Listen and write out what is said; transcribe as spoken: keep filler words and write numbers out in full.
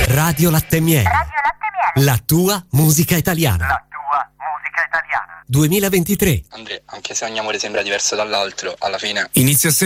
Radio Latte Miele. Radio Latte Miele. La tua musica italiana. La tua musica italiana. duemilaventitré. Andrea, anche se ogni amore sembra diverso dall'altro, alla fine inizia